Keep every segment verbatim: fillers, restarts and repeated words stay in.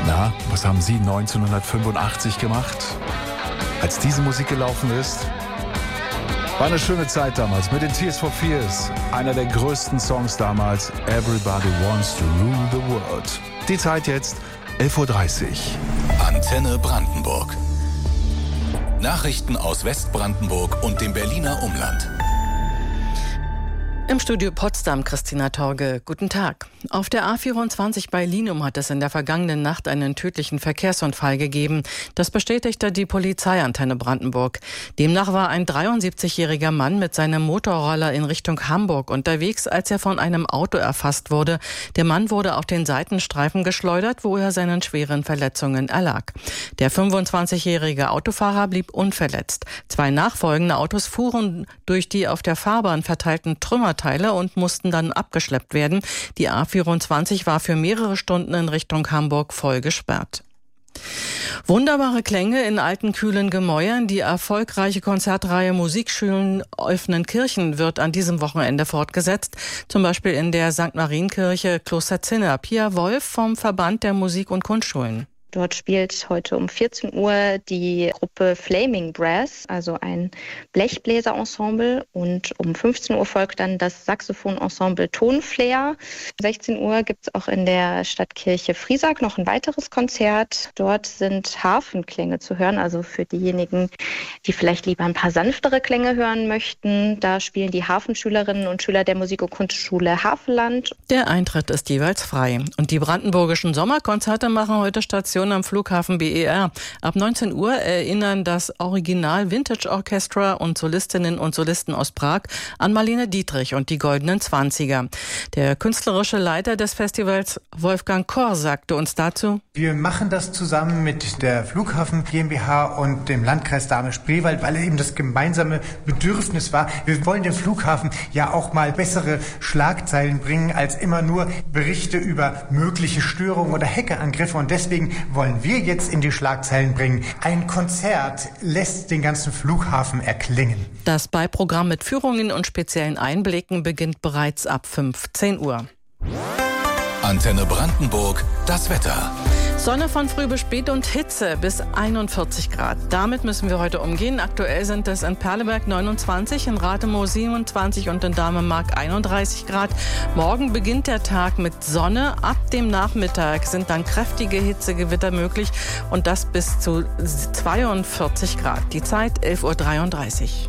Na, was haben Sie neunzehnhundertfünfundachtzig gemacht, als diese Musik gelaufen ist? War eine schöne Zeit damals mit den Tears for Fears. Einer der größten Songs damals, Everybody Wants to Rule the World. Die Zeit jetzt, elf Uhr dreißig. Antenne Brandenburg. Nachrichten aus Westbrandenburg und dem Berliner Umland. Im Studio Potsdam, Christina Torge. Guten Tag. Auf der A vierundzwanzig bei Linum hat es in der vergangenen Nacht einen tödlichen Verkehrsunfall gegeben. Das bestätigte die Polizeiantenne Brandenburg. Demnach war ein dreiundsiebzigjähriger Mann mit seinem Motorroller in Richtung Hamburg unterwegs, als er von einem Auto erfasst wurde. Der Mann wurde auf den Seitenstreifen geschleudert, wo er seinen schweren Verletzungen erlag. Der fünfundzwanzigjährige Autofahrer blieb unverletzt. Zwei nachfolgende Autos fuhren durch die auf der Fahrbahn verteilten Trümmer und mussten dann abgeschleppt werden. Die A vierundzwanzig war für mehrere Stunden in Richtung Hamburg voll gesperrt. Wunderbare Klänge in alten, kühlen Gemäuern. Die erfolgreiche Konzertreihe Musikschulen öffnen Kirchen wird an diesem Wochenende fortgesetzt. Zum Beispiel in der Sankt Marienkirche Kloster Zinner. Pia Wolf vom Verband der Musik- und Kunstschulen. Dort spielt heute um vierzehn Uhr die Gruppe Flaming Brass, also ein Blechbläserensemble. Und um fünfzehn Uhr folgt dann das Saxophonensemble Tonflair. Um sechzehn Uhr gibt es auch in der Stadtkirche Friesack noch ein weiteres Konzert. Dort sind Harfenklänge zu hören, also für diejenigen, die vielleicht lieber ein paar sanftere Klänge hören möchten. Da spielen die Harfenschülerinnen und Schüler der Musik- und Kunstschule Havelland. Der Eintritt ist jeweils frei. Und die brandenburgischen Sommerkonzerte machen heute Station am Flughafen B E R. Ab neunzehn Uhr erinnern das Original Vintage Orchestra und Solistinnen und Solisten aus Prag an Marlene Dietrich und die Goldenen Zwanziger. Der künstlerische Leiter des Festivals, Wolfgang Korr, sagte uns dazu: Wir machen das zusammen mit der Flughafen GmbH und dem Landkreis Dahme-Spreewald, weil eben das gemeinsame Bedürfnis war. Wir wollen dem Flughafen ja auch mal bessere Schlagzeilen bringen, als immer nur Berichte über mögliche Störungen oder Hackerangriffe. Und deswegen wollen wir jetzt in die Schlagzeilen bringen: Ein Konzert lässt den ganzen Flughafen erklingen. Das Beiprogramm mit Führungen und speziellen Einblicken beginnt bereits ab fünfzehn Uhr. Antenne Brandenburg, das Wetter. Sonne von früh bis spät und Hitze bis einundvierzig Grad. Damit müssen wir heute umgehen. Aktuell sind es in Perleberg neunundzwanzig, in Rathenow siebenundzwanzig und in Dahmemark einunddreißig Grad. Morgen beginnt der Tag mit Sonne. Ab dem Nachmittag sind dann kräftige Hitzegewitter möglich und das bis zu zweiundvierzig Grad. Die Zeit elf Uhr dreiunddreißig.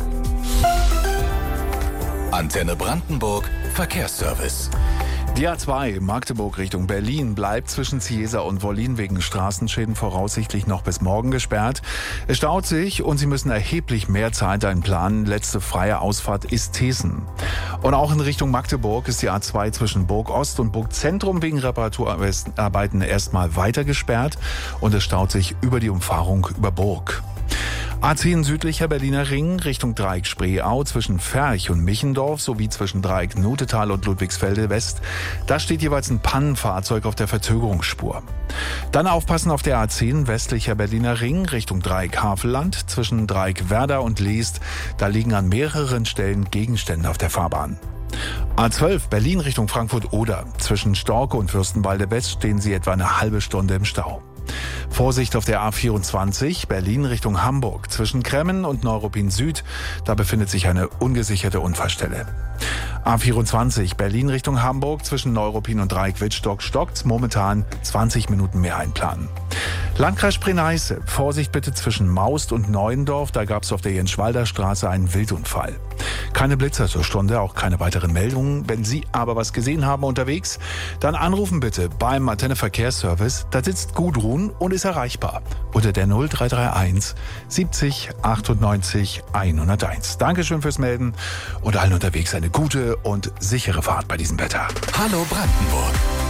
Antenne Brandenburg, Verkehrsservice. Die A zwei Magdeburg Richtung Berlin bleibt zwischen Ciesa und Wollin wegen Straßenschäden voraussichtlich noch bis morgen gesperrt. Es staut sich und Sie müssen erheblich mehr Zeit einplanen. Letzte freie Ausfahrt ist Thesen. Und auch in Richtung Magdeburg ist die A zwei zwischen Burg Ost und Burg Zentrum wegen Reparaturarbeiten erstmal weiter gesperrt und es staut sich über die Umfahrung über Burg. A zehn südlicher Berliner Ring Richtung Dreieck Spreeau zwischen Ferch und Michendorf sowie zwischen Dreieck Nutetal und Ludwigsfelde West. Da steht jeweils ein Pannenfahrzeug auf der Verzögerungsspur. Dann aufpassen auf der A zehn westlicher Berliner Ring Richtung Dreieck Havelland zwischen Dreieck Werder und Leest. Da liegen an mehreren Stellen Gegenstände auf der Fahrbahn. A zwölf Berlin Richtung Frankfurt-Oder. Zwischen Storke und Fürstenwalde West stehen Sie etwa eine halbe Stunde im Stau. Vorsicht auf der A vierundzwanzig, Berlin Richtung Hamburg. Zwischen Kremmen und Neuruppin Süd, da befindet sich eine ungesicherte Unfallstelle. A vierundzwanzig, Berlin Richtung Hamburg. Zwischen Neuruppin und Dreieck Wittstock stockt's momentan zwanzig Minuten mehr einplanen. Landkreis Spree-Neiße, Vorsicht bitte zwischen Maust und Neuendorf. Da gab es auf der Jenschwalder Straße einen Wildunfall. Keine Blitzer zur Stunde, auch keine weiteren Meldungen. Wenn Sie aber was gesehen haben unterwegs, dann anrufen bitte beim Antenne Verkehrsservice. Da sitzt Gudrun und ist erreichbar unter der null drei drei eins siebzig achtundneunzig hunderteins. Dankeschön fürs Melden und allen unterwegs eine gute und sichere Fahrt bei diesem Wetter. Hallo Brandenburg.